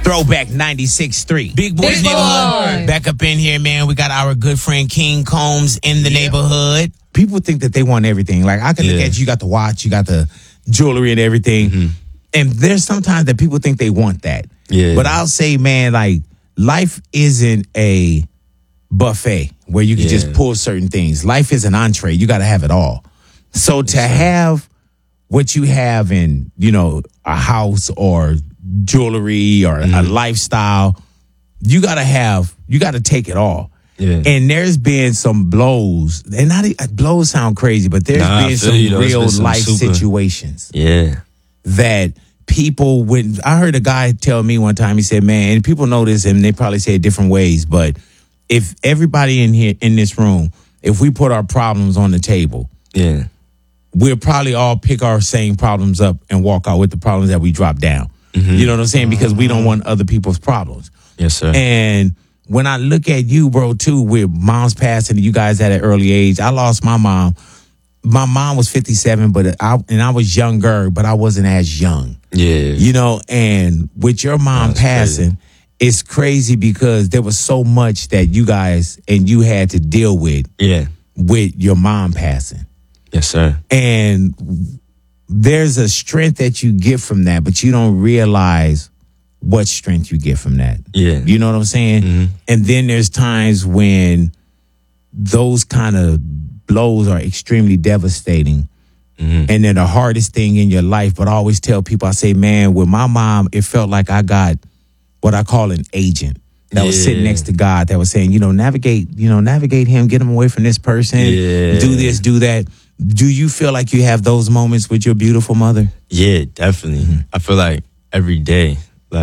Throwback 96.3. Big Boys Big Neighborhood. Boy. Back up in here, man. We got our good friend King Combs in the neighborhood. People think that they want everything. Like, I can look at you got the watch, you got the jewelry and everything. And there's sometimes that people think they want that. Yeah. But I'll say, man, like, life isn't a buffet where you can just pull certain things. Life is an entree. You got to have it all. So to have what you have in, you know, a house or jewelry or a lifestyle, you got to take it all. Yeah. And there's been some blows, and blows sound crazy, but there's been some real life situations. Yeah. That people wouldn't. I heard a guy tell me one time, he said, man, and people know this and they probably say it different ways, but if everybody in this room, if we put our problems on the table, we'll probably all pick our same problems up and walk out with the problems that we drop down. You know what I'm saying? Because we don't want other people's problems. Yes, sir. And when I look at you, bro, too, with mom's passing, you guys at an early age. I lost my mom. My mom was 57, I was younger, but I wasn't as young. Yeah. You know, and with your mom passing, it's crazy because there was so much that you guys and you had to deal with. Yeah. With your mom passing. Yes, sir. And there's a strength that you get from that, but you don't realize what strength you get from that. Yeah. You know what I'm saying? And then there's times when those kind of blows are extremely devastating. And they're the hardest thing in your life. But I always tell people, I say, man, with my mom, it felt like I got what I call an agent that was sitting next to God that was saying, navigate him, get him away from this person, do this, do that. Do you feel like you have those moments with your beautiful mother? Yeah, definitely. I feel like every day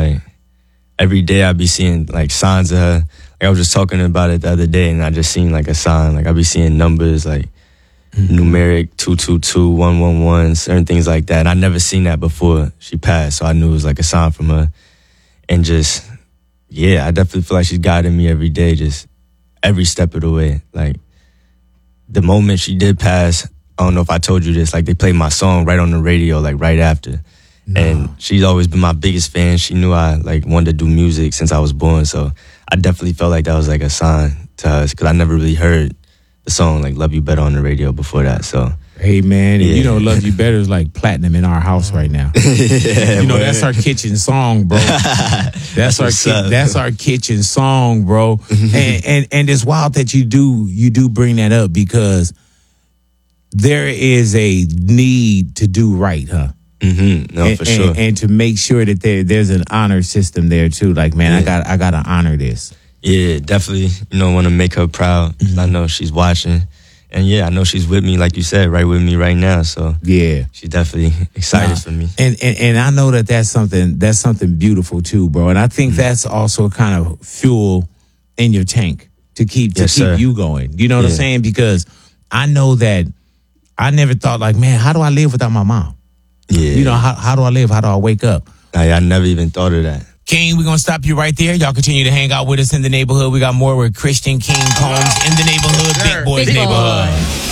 I be seeing like signs of her. Like I was just talking about it the other day and I just seen like a sign. Like I be seeing numbers like numeric 222, 111, certain things like that. And I never seen that before she passed. So I knew it was like a sign from her. And just, I definitely feel like she's guiding me every day, just every step of the way. Like the moment she did pass, I don't know if I told you this, like they played my song right on the radio, like right after. And she's always been my biggest fan. She knew I like wanted to do music since I was born. So I definitely felt like that was like a sign to us because I never really heard the song like Love You Better on the radio before that. So hey man, and Love You Better is like platinum in our house right now. That's our kitchen song, bro. That's our kitchen song, bro. And it's wild that you do bring that up because there is a need to do right, huh? No, for sure. And to make sure that there's an honor system there too. Like, man, I gotta honor this. Yeah, definitely. Want to make her proud. I know she's watching. And I know she's with me, like you said, right with me right now. So she's definitely excited for me. And I know that's something beautiful too, bro. And I think that's also kind of fuel in your tank to keep you going. You know what I'm saying? Because I know that I never thought like, man, how do I live without my mom? Yeah. How do I live? How do I wake up? I never even thought of that. King, we're going to stop you right there. Y'all continue to hang out with us in the neighborhood. We got more with Christian King Combs in the neighborhood, Big Boys Neighborhood.